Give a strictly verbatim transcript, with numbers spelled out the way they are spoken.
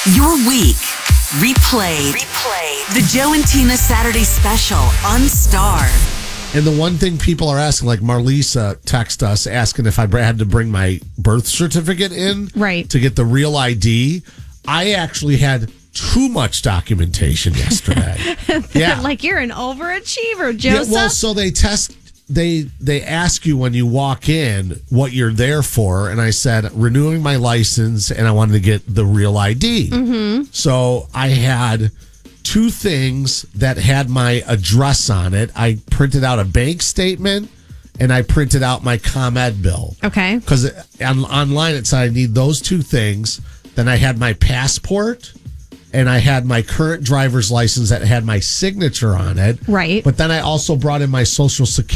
Your week replayed. Replayed. The Joe and Tina Saturday Special on Star. And the one thing people are asking, like Marlisa texted us asking if I had to bring my birth certificate in right. to get the real I D. I actually had too much documentation yesterday. Yeah. Like you're an overachiever, Joseph. Yeah, well, so they test, they they ask you when you walk in what you're there for. And I said, renewing my license, and I wanted to get the real I D. Mm-hmm. So I had two things that had my address on it. I printed out a bank statement, and I printed out my ComEd bill. Okay. Because on, online it said I need those two things. Then I had my passport, and I had my current driver's license that had my signature on it. Right. But then I also brought in my social security